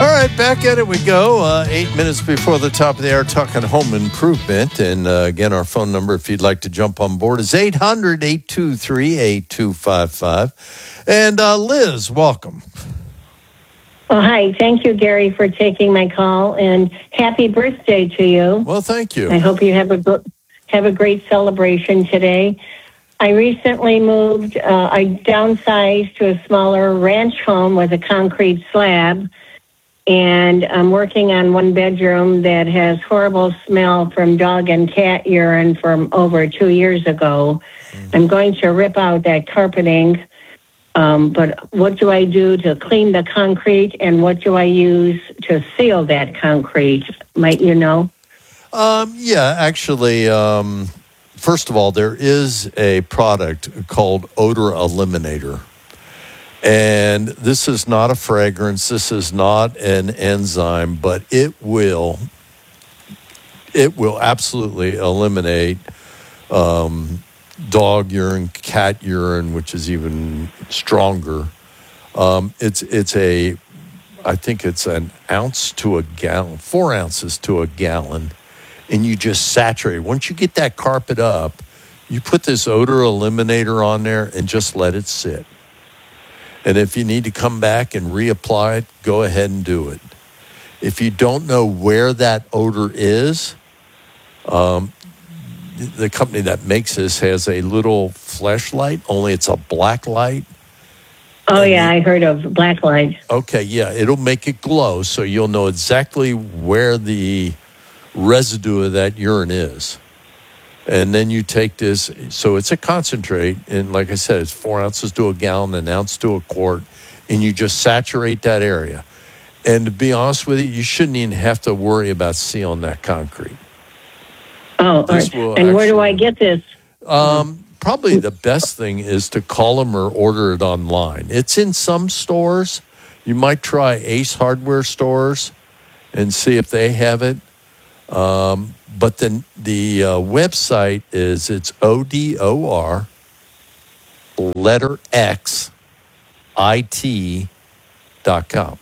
right, back at it we go. 8 minutes before the top of the hour, talking home improvement. And again, our phone number, if you'd like to jump on board, is 800-823-8255. And Liz, welcome. Oh, hi. Thank you, Gary, for taking my call, and happy birthday to you. Well, thank you. I hope you have a great celebration today. I recently moved. I downsized to a smaller ranch home with a concrete slab, and I'm working on one bedroom that has horrible smell from dog and cat urine from over 2 years ago. I'm going to rip out that carpeting, but what do I do to clean the concrete, and what do I use to seal that concrete? Might you know? Actually, first of all, there is a product called Odor Eliminator. And this is not a fragrance. This is not an enzyme, but it will absolutely eliminate dog urine, cat urine, which is even stronger. I think it's an ounce to a gallon, 4 ounces to a gallon. And you just saturate. Once you get that carpet up, you put this odor eliminator on there and just let it sit. And if you need to come back and reapply it, go ahead and do it. If you don't know where that odor is, the company that makes this has a little flashlight, only it's a black light. Oh, yeah, I heard of black light. Okay, yeah, it'll make it glow, so you'll know exactly where the residue of that urine is. And then you take this, so it's a concentrate, and like I said, it's 4 ounces to a gallon, an ounce to a quart, and you just saturate that area. And to be honest with you, you shouldn't even have to worry about sealing that concrete. Oh, and where do I get this? Probably the best thing is to call them or order it online. It's in some stores. You might try Ace Hardware stores and see if they have it. But then the website is, it's ODOR, letter X, IT.com.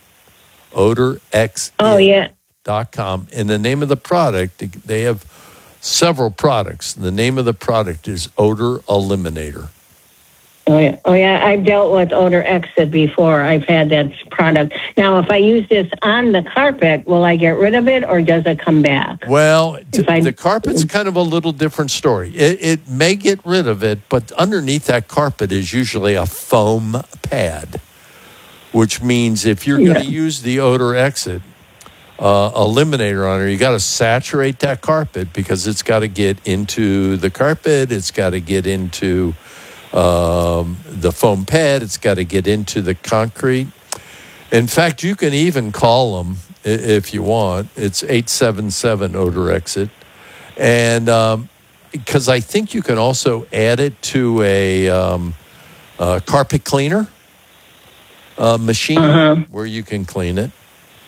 OdorX.com. And the name of the product, they have several products. The name of the product is Odor Eliminator. Oh, yeah. I've dealt with Odor Exit before. I've had that product. Now, if I use this on the carpet, will I get rid of it, or does it come back? Well, the carpet's kind of a little different story. It may get rid of it, but underneath that carpet is usually a foam pad, which means if you're going to use the Odor Exit eliminator on it, you got to saturate that carpet, because it's got to get into the carpet. It's got to get into the foam pad. It's got to get into the concrete. In fact, you can even call them if you want. It's 877 Odor Exit. And because I think you can also add it to a carpet cleaner machine where you can clean it.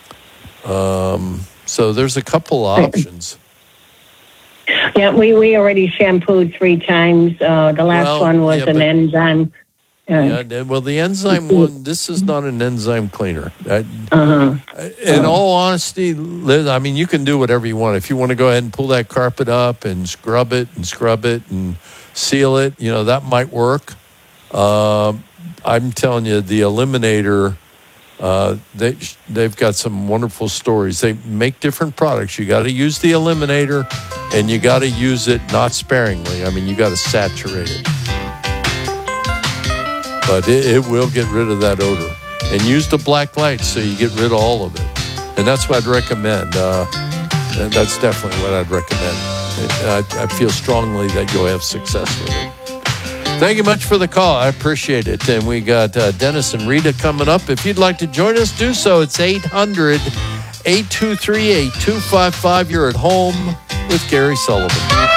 So there's a couple options. Yeah, we already shampooed 3 times. The last one was an enzyme. Well, the enzyme one, this is not an enzyme cleaner. In all honesty, Liz, I mean, you can do whatever you want. If you want to go ahead and pull that carpet up and scrub it and seal it, that might work. I'm telling you, the eliminator, they've got some wonderful stories. They make different products. You got to use the eliminator, and you got to use it not sparingly. I mean, you got to saturate it. But it will get rid of that odor. And use the black light so you get rid of all of it. And that's what I'd recommend. And that's definitely what I'd recommend. I feel strongly that you'll have success with it. Thank you much for the call. I appreciate it. And we got Dennis and Rita coming up. If you'd like to join us, do so. It's 800-823-8255. You're at home with Gary Sullivan.